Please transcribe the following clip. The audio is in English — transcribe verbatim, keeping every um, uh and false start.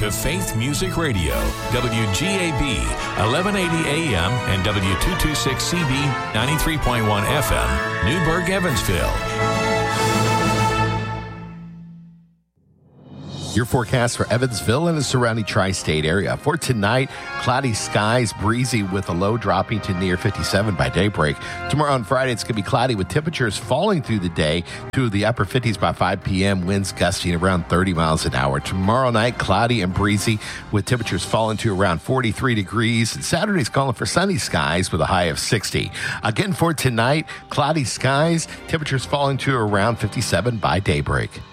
to Faith Music Radio, W G A B, eleven eighty A M and W two twenty-six C B, ninety-three point one F M, Newburgh, Evansville. Your forecast for Evansville and the surrounding tri-state area. For tonight, cloudy skies, breezy with a low dropping to near fifty-seven by daybreak. Tomorrow on Friday, it's going to be cloudy with temperatures falling through the day to the upper fifties by five p.m., winds gusting around thirty miles an hour. Tomorrow night, cloudy and breezy with temperatures falling to around forty-three degrees. And Saturday's calling for sunny skies with a high of sixty. Again, for tonight, cloudy skies, temperatures falling to around fifty-seven by daybreak.